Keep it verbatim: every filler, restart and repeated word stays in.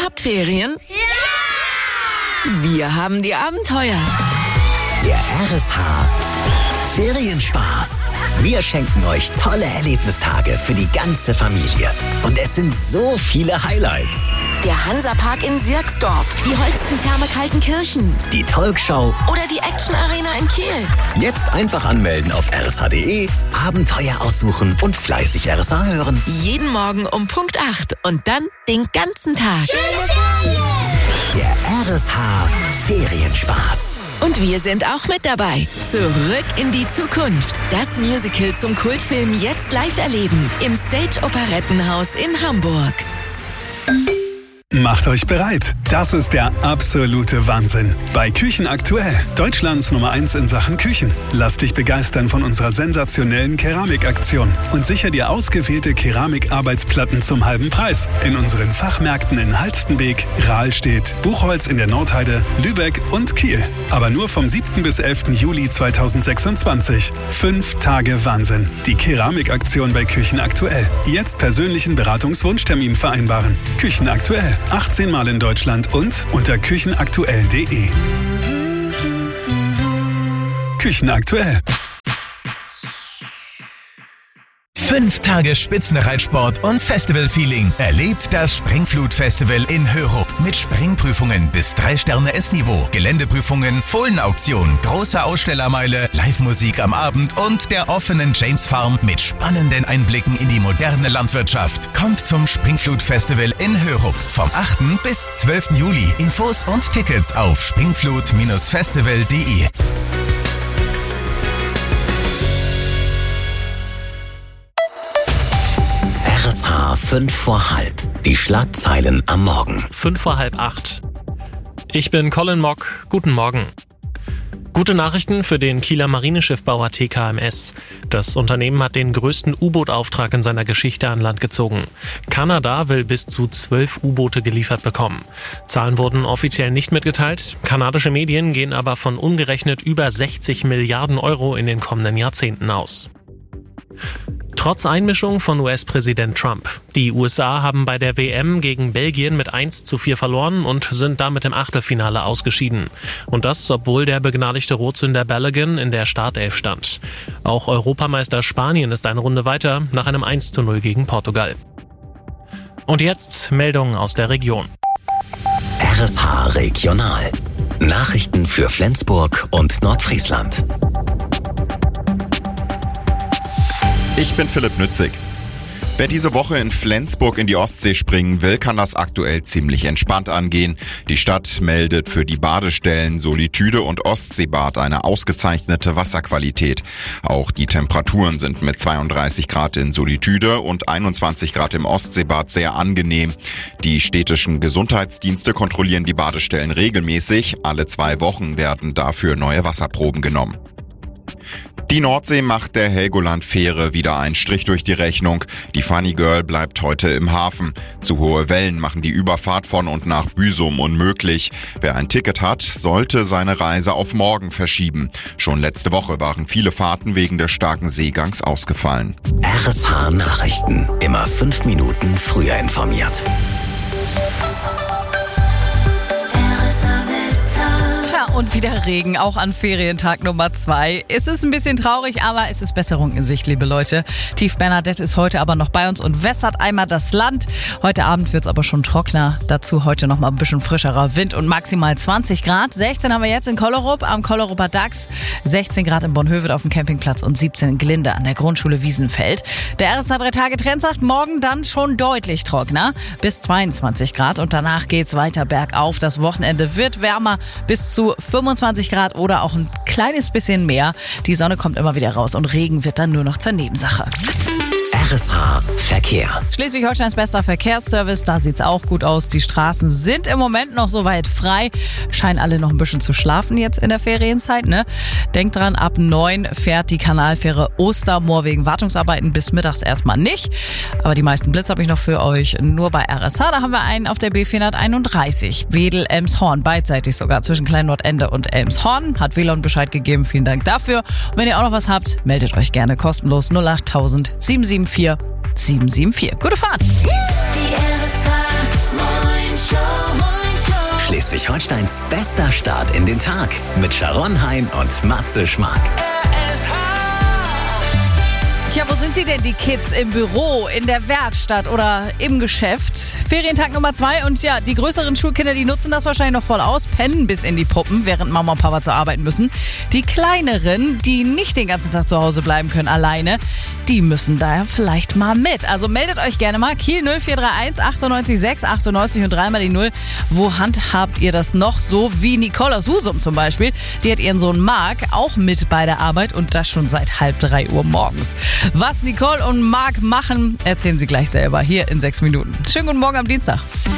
habt Ferien? Ja! Wir haben die Abenteuer. Der R S H Ferienspaß. Wir schenken euch tolle Erlebnistage für die ganze Familie. Und es sind so viele Highlights. Der Hansapark in Sierksdorf, die Holsten-Therme Kaltenkirchen, die Talkshow oder die Action Arena in Kiel. Jetzt einfach anmelden auf r s h punkt d e, Abenteuer aussuchen und fleißig R S H hören. Jeden Morgen um Punkt acht und dann den ganzen Tag. Schöne Ferien! Der R S H Ferienspaß. Und wir sind auch mit dabei. Zurück in die Zukunft. Das Musical zum Kultfilm jetzt live erleben. Im Stage Operettenhaus in Hamburg. Macht euch bereit. Das ist der absolute Wahnsinn. Bei Küchen aktuell. Deutschlands Nummer eins in Sachen Küchen. Lass dich begeistern von unserer sensationellen Keramikaktion und sicher dir ausgewählte Keramikarbeitsplatten zum halben Preis. In unseren Fachmärkten in Halstenbek, Rahlstedt, Buchholz in der Nordheide, Lübeck und Kiel. Aber nur vom siebten bis elften Juli zweitausendsechsundzwanzig. Fünf Tage Wahnsinn. Die Keramikaktion bei Küchen aktuell. Jetzt persönlichen Beratungswunschtermin vereinbaren. Küchen aktuell. achtzehn Mal in Deutschland und unter küchenaktuell punkt d e. Küchenaktuell. Fünf Tage Spitzenreitsport und Festivalfeeling. Erlebt das Springflut-Festival in Hörup mit Springprüfungen bis drei Sterne S-Niveau, Geländeprüfungen, Fohlenauktion, große Ausstellermeile, Live-Musik am Abend und der offenen James Farm mit spannenden Einblicken in die moderne Landwirtschaft. Kommt zum Springflut-Festival in Hörup vom achten bis zwölften Juli. Infos und Tickets auf springflut Festival punkt d e. R S H fünf vor halb. Die Schlagzeilen am Morgen. Fünf vor halb acht. Ich bin Colin Mock. Guten Morgen. Gute Nachrichten für den Kieler Marineschiffbauer T K M S. Das Unternehmen hat den größten U-Boot-Auftrag in seiner Geschichte an Land gezogen. Kanada will bis zu zwölf U-Boote geliefert bekommen. Zahlen wurden offiziell nicht mitgeteilt. Kanadische Medien gehen aber von umgerechnet über sechzig Milliarden Euro in den kommenden Jahrzehnten aus. Trotz Einmischung von U S-Präsident Trump. Die U S A haben bei der W M gegen Belgien mit eins zu vier verloren und sind damit im Achtelfinale ausgeschieden. Und das, obwohl der begnadigte Rotsünder Balogun in der Startelf stand. Auch Europameister Spanien ist eine Runde weiter nach einem eins zu null gegen Portugal. Und jetzt Meldungen aus der Region. R S H Regional. Nachrichten für Flensburg und Nordfriesland. Ich bin Philipp Nützig. Wer diese Woche in Flensburg in die Ostsee springen will, kann das aktuell ziemlich entspannt angehen. Die Stadt meldet für die Badestellen Solitude und Ostseebad eine ausgezeichnete Wasserqualität. Auch die Temperaturen sind mit zweiunddreißig Grad in Solitude und einundzwanzig Grad im Ostseebad sehr angenehm. Die städtischen Gesundheitsdienste kontrollieren die Badestellen regelmäßig. Alle zwei Wochen werden dafür neue Wasserproben genommen. Die Nordsee macht der Helgoland-Fähre wieder einen Strich durch die Rechnung. Die Funny Girl bleibt heute im Hafen. Zu hohe Wellen machen die Überfahrt von und nach Büsum unmöglich. Wer ein Ticket hat, sollte seine Reise auf morgen verschieben. Schon letzte Woche waren viele Fahrten wegen des starken Seegangs ausgefallen. R S H Nachrichten. Immer fünf Minuten früher informiert. Und wieder Regen, auch an Ferientag Nummer zwei. Es ist ein bisschen traurig, aber es ist Besserung in Sicht, liebe Leute. Tief Bernadette ist heute aber noch bei uns und wässert einmal das Land. Heute Abend wird es aber schon trockener. Dazu heute noch mal ein bisschen frischerer Wind und maximal zwanzig Grad. sechzehn haben wir jetzt in Kollerup am Kolleruper Dachs. sechzehn Grad in Bornhöved auf dem Campingplatz und siebzehn in Glinde an der Grundschule Wiesenfeld. Der R S H drei Tage Trend sagt, morgen dann schon deutlich trockener. Bis zweiundzwanzig Grad und danach geht's weiter bergauf. Das Wochenende wird wärmer bis zu fünfundzwanzig Grad oder auch ein kleines bisschen mehr. Die Sonne kommt immer wieder raus und Regen wird dann nur noch zur Nebensache. R S H Verkehr. Schleswig-Holsteins bester Verkehrsservice, da sieht's auch gut aus. Die Straßen sind im Moment noch soweit frei. Scheinen alle noch ein bisschen zu schlafen jetzt in der Ferienzeit, ne? Denkt dran, ab neun fährt die Kanalfähre Ostermoor wegen Wartungsarbeiten bis mittags erstmal nicht. Aber die meisten Blitz habe ich noch für euch nur bei R S H. Da haben wir einen auf der B vierhunderteinunddreißig. Wedel-Elmshorn, beidseitig sogar zwischen Klein-Nordende und Elmshorn. Hat W L A N Bescheid gegeben, vielen Dank dafür. Und wenn ihr auch noch was habt, meldet euch gerne kostenlos null acht tausend sieben sieben vier sieben sieben vier. Gute Fahrt! Die R S H Morning Show. Schleswig-Holsteins bester Start in den Tag mit Sharon Hein und Matze Schmark. Tja, wo sind sie denn, die Kids? Im Büro, in der Werkstatt oder im Geschäft? Ferientag Nummer zwei und ja, die größeren Schulkinder, die nutzen das wahrscheinlich noch voll aus, pennen bis in die Puppen, während Mama und Papa zur Arbeit müssen. Die kleineren, die nicht den ganzen Tag zu Hause bleiben können alleine, die müssen da vielleicht mal mit. Also meldet euch gerne mal. Kiel null vier drei eins achtundneunzig sechs achtundneunzig und dreimal die Null. Wo handhabt ihr das noch so? Wie Nicole aus Husum zum Beispiel. Die hat ihren Sohn Marc auch mit bei der Arbeit und das schon seit halb drei Uhr morgens. Was Nicole und Marc machen, erzählen sie gleich selber hier in sechs Minuten. Schönen guten Morgen am Dienstag.